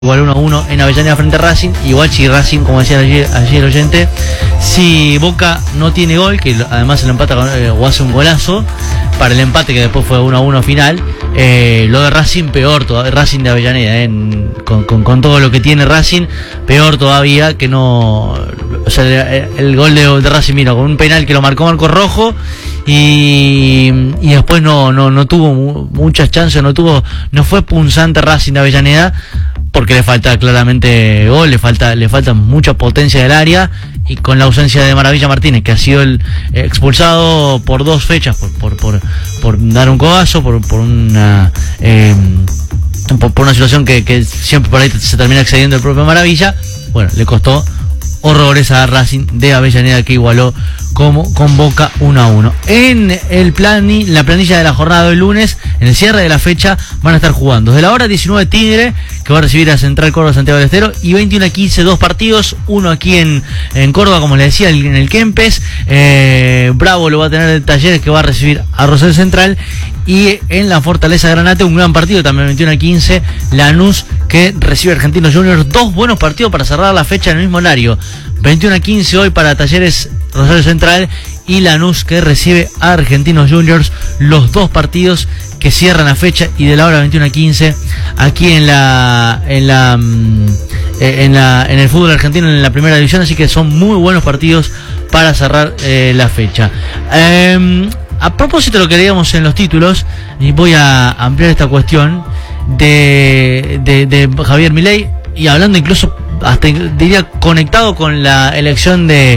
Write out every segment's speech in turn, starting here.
Igual 1-1 en Avellaneda frente a Racing. Igual si Racing, como decía ayer el oyente, si Boca no tiene gol, que además el empata o hace un golazo para el empate, que después fue 1-1 final, lo de Racing peor todavía, Racing de Avellaneda, con todo lo que tiene Racing, peor todavía, que no, o sea, el gol de Racing, mira, con un penal que lo marcó Marco Rojo, y después no tuvo muchas chances, no fue punzante Racing de Avellaneda, porque le falta claramente gol, le falta mucha potencia del área, y con la ausencia de Maravilla Martínez, que ha sido el expulsado por 2 fechas por dar un codazo, por una situación que siempre por ahí se termina excediendo el propio Maravilla. Bueno, le costó horrores a Racing de Avellaneda, que igualó con Boca 1-1. En la planilla de la jornada del lunes, en el cierre de la fecha, van a estar jugando desde la hora 19 Tigre, que va a recibir a Central Córdoba Santiago del Estero, y 21-15, 2 partidos, uno aquí en Córdoba, como les decía, en el Kempes. Bravo lo va a tener el Talleres, que va a recibir a Rosario Central, y en la Fortaleza Granate, un gran partido también, 21-15, Lanús, que recibe a Argentinos Juniors. 2 buenos partidos para cerrar la fecha en el mismo horario. 21-15 hoy para Talleres Rosario Central, y Lanús, que recibe a Argentinos Juniors, los 2 partidos que cierran la fecha, y de la hora 21-15 aquí en el fútbol argentino, en la primera división. Así que son muy buenos partidos para cerrar la fecha. A propósito de lo que leíamos en los títulos, y voy a ampliar esta cuestión de Javier Milei, y hablando incluso, hasta diría, conectado con la elección de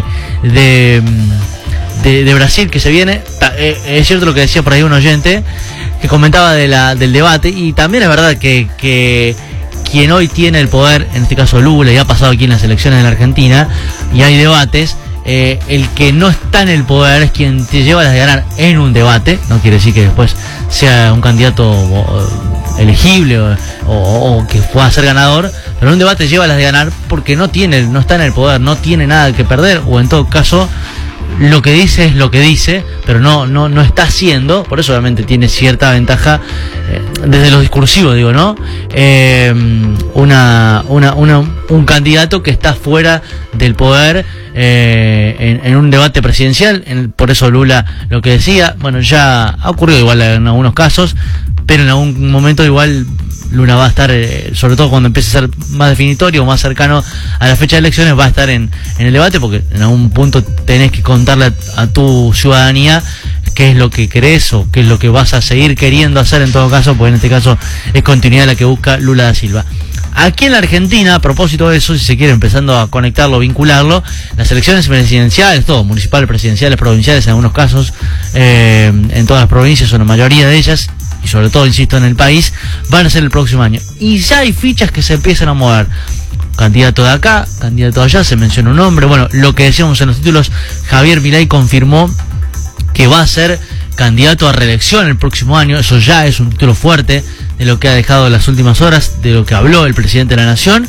Brasil que se viene. Es cierto lo que decía por ahí un oyente que comentaba del debate, y también es verdad que quien hoy tiene el poder, en este caso Lula, y ha pasado aquí en las elecciones de la Argentina, y hay debates, el que no está en el poder es quien te lleva las de ganar en un debate. No quiere decir que después sea un candidato elegible o que pueda ser ganador, pero en un debate lleva las de ganar porque no está en el poder, no tiene nada que perder, o en todo caso lo que dice es lo que dice, pero no está haciendo. Por eso obviamente tiene cierta ventaja desde lo discursivo, digo, ¿no? Un candidato que está fuera del poder en un debate presidencial. Por eso Lula, lo que decía, bueno, ya ha ocurrido igual en algunos casos, pero en algún momento igual Lula va a estar, sobre todo cuando empiece a ser más definitorio, más cercano a la fecha de elecciones, va a estar en el debate, porque en algún punto tenés que contarle a tu ciudadanía qué es lo que querés o qué es lo que vas a seguir queriendo hacer en todo caso, porque en este caso es continuidad la que busca Lula da Silva. Aquí en la Argentina, a propósito de eso, si se quiere, empezando a conectarlo, vincularlo, las elecciones presidenciales, todo, municipales, presidenciales, provinciales en algunos casos, en todas las provincias o en la mayoría de ellas, y sobre todo, insisto, en el país, van a ser el próximo año. Y ya hay fichas que se empiezan a mover. Candidato de acá, candidato de allá, se menciona un nombre. Bueno, lo que decíamos en los títulos, Javier Milei confirmó que va a ser candidato a reelección el próximo año. Eso ya es un título fuerte de lo que ha dejado las últimas horas, de lo que habló el presidente de la Nación.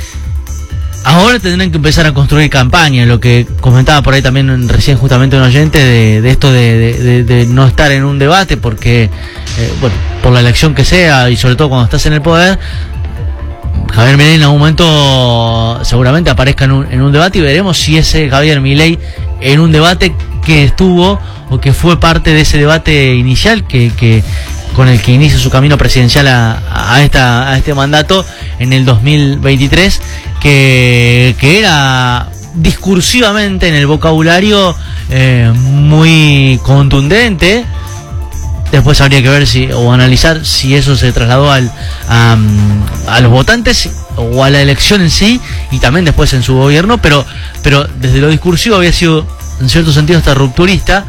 Ahora tendrán que empezar a construir campaña, lo que comentaba por ahí también recién justamente un oyente de esto de no estar en un debate, porque, bueno, por la elección que sea, y sobre todo cuando estás en el poder, Javier Milei en algún momento seguramente aparezca en un debate, y veremos si ese Javier Milei en un debate que estuvo o que fue parte de ese debate inicial que con el que inicia su camino presidencial a este mandato en el 2023, que era discursivamente en el vocabulario muy contundente. Después habría que ver o analizar si eso se trasladó a los votantes o a la elección en sí, y también después en su gobierno, pero desde lo discursivo había sido en cierto sentido hasta rupturista.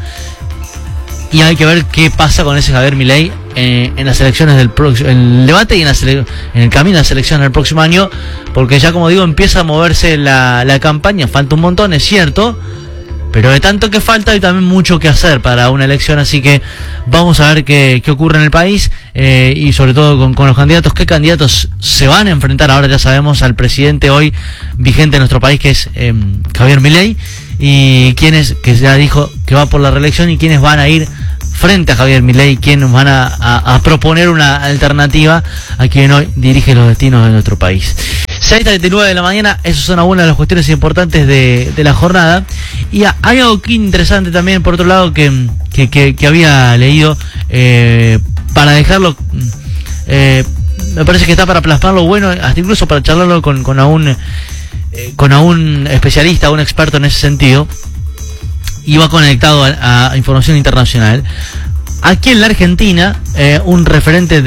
Y hay que ver qué pasa con ese Javier Milei en las elecciones en el debate y en el camino a las elecciones del próximo año, porque ya, como digo, empieza a moverse la campaña. Falta un montón, es cierto, pero de tanto que falta hay también mucho que hacer para una elección. Así que vamos a ver qué ocurre en el país, y sobre todo con los candidatos, qué candidatos se van a enfrentar. Ahora ya sabemos al presidente hoy vigente en nuestro país, que es Javier Milei, y quienes, que ya dijo que va por la reelección, y quienes van a ir frente a Javier Milei, quienes van a proponer una alternativa a quien hoy dirige los destinos de nuestro país. 6:39 de la mañana, esas son algunas de las cuestiones importantes de la jornada. Y hay algo que interesante también, por otro lado, que había leído, para dejarlo, me parece que está para plasmarlo bueno, hasta incluso para charlarlo con algún especialista, un experto en ese sentido, y va conectado a información internacional. Aquí en la Argentina, un referente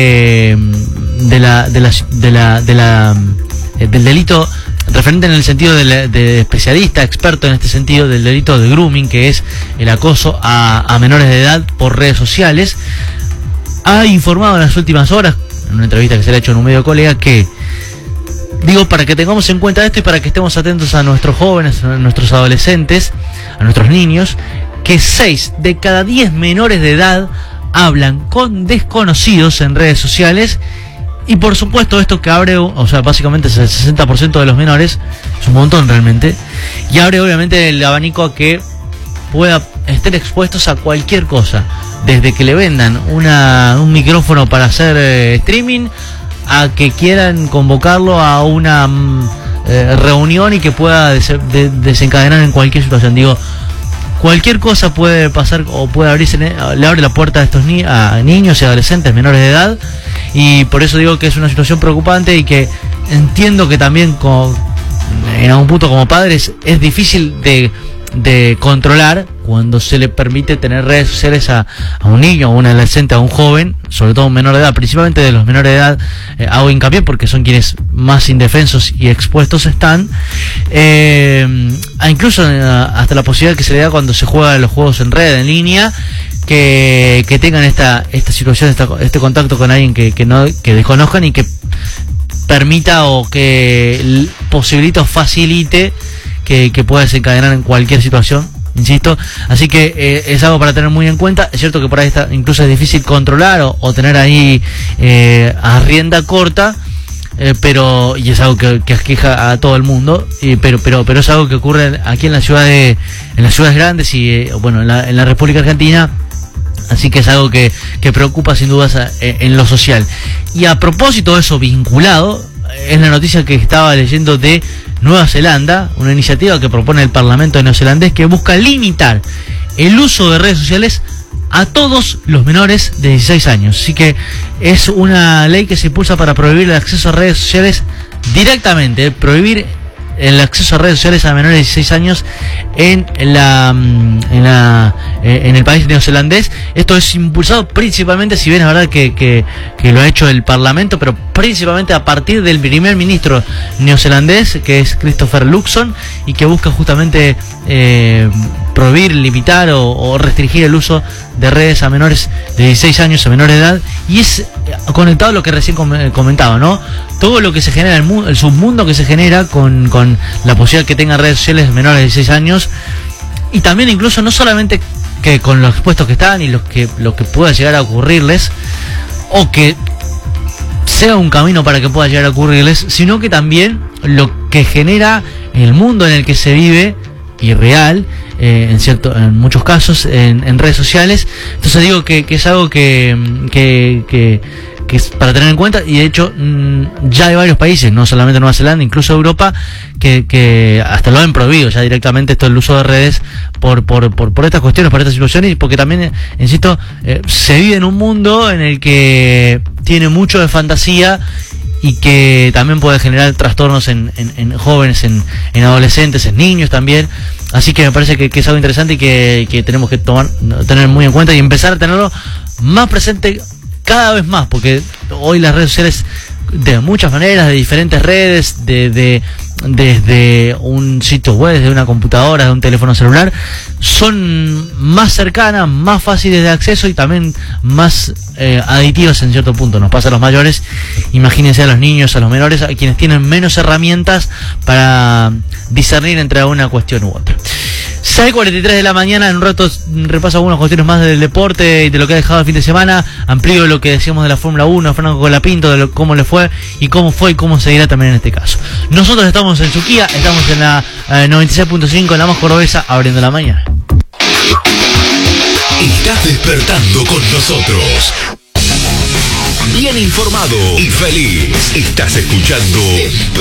del delito, referente en el sentido de especialista, experto en este sentido del delito de grooming, que es el acoso a menores de edad por redes sociales, ha informado en las últimas horas, en una entrevista que se le ha hecho en un medio colega, que, digo, para que tengamos en cuenta esto y para que estemos atentos a nuestros jóvenes, a nuestros adolescentes, a nuestros niños, que 6 de cada 10 menores de edad hablan con desconocidos en redes sociales. Y por supuesto esto que abre, o sea, básicamente es el 60% de los menores, es un montón realmente, y abre obviamente el abanico a que pueda estar expuestos a cualquier cosa, desde que le vendan un micrófono para hacer streaming, a que quieran convocarlo a una reunión y que pueda desencadenar en cualquier situación. Digo, cualquier cosa puede pasar o puede abrirse, le abre la puerta a estos a niños y adolescentes menores de edad, y por eso digo que es una situación preocupante y que entiendo que también en algún punto como padres es difícil de controlar cuando se le permite tener redes sociales a un niño, a un adolescente, a un joven, sobre todo a un menor de edad, principalmente de los menores de edad, hago hincapié porque son quienes más indefensos y expuestos están, incluso hasta la posibilidad que se le da cuando se juega los juegos en red, en línea, que tengan esta situación, este contacto con alguien que desconozcan y que permita o que posibilite o facilite que pueda desencadenar en cualquier situación, insisto. Así que es algo para tener muy en cuenta. Es cierto que por ahí incluso es difícil controlar o tener ahí a rienda corta, pero y es algo que aqueja a todo el mundo, pero es algo que ocurre aquí en las ciudades grandes y bueno, en la República Argentina. Así que es algo que preocupa sin dudas en lo social. Y a propósito de eso vinculado, es la noticia que estaba leyendo de Nueva Zelanda, una iniciativa que propone el Parlamento neozelandés que busca limitar el uso de redes sociales a todos los menores de 16 años. Así que es una ley que se impulsa para prohibir el acceso a redes sociales directamente, prohibir el acceso a redes sociales a menores de 16 años en el país neozelandés. Esto es impulsado principalmente, si bien es verdad que lo ha hecho el Parlamento, pero principalmente a partir del primer ministro neozelandés, que es Christopher Luxon, y que busca justamente prohibir, limitar o restringir el uso de redes a menores de 16 años, a menores de edad. Y es conectado a lo que recién comentaba, ¿no? Todo lo que se genera, el submundo que se genera con la posibilidad que tengan redes sociales menores de 16 años, y también incluso no solamente que con los expuestos que están y lo que pueda llegar a ocurrirles, o que sea un camino para que pueda llegar a ocurrirles, sino que también lo que genera el mundo en el que se vive irreal, en muchos casos en redes sociales. Entonces digo que es algo que es para tener en cuenta, y de hecho ya hay varios países, no solamente Nueva Zelanda, incluso Europa, que hasta lo han prohibido ya directamente esto, el uso de redes por estas cuestiones, por estas situaciones, y porque también, insisto, se vive en un mundo en el que tiene mucho de fantasía y que también puede generar trastornos en jóvenes, en adolescentes, en niños también. Así que me parece que es algo interesante y que tenemos que tener muy en cuenta y empezar a tenerlo más presente cada vez más, porque hoy las redes sociales, de muchas maneras, de diferentes redes, desde un sitio web, desde una computadora, de un teléfono celular, son más cercanas, más fáciles de acceso y también más aditivas en cierto punto. Nos pasa a los mayores, imagínense a los niños, a los menores, a quienes tienen menos herramientas para discernir entre una cuestión u otra. 6:43 de la mañana, en un rato repaso algunas cuestiones más del deporte y de lo que ha dejado el fin de semana, amplío lo que decíamos de la Fórmula 1, Franco Colapinto, de cómo le fue y cómo seguirá también en este caso. Nosotros estamos en Suquía, estamos en la 96.5, en la más cordobesa, abriendo la mañana. Estás Despertando con nosotros. Bien informado y feliz. Estás escuchando